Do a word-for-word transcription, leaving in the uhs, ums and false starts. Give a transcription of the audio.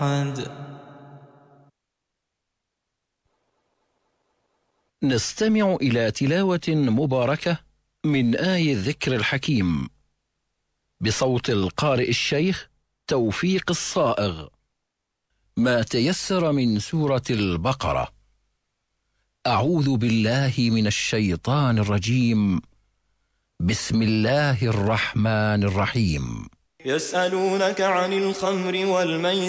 نستمع إلى تلاوة مباركة من آي الذكر الحكيم بصوت القارئ الشيخ توفيق الصائغ، ما تيسر من سورة البقرة. أعوذ بالله من الشيطان الرجيم. بسم الله الرحمن الرحيم. يسألونك عن الخمر والميسر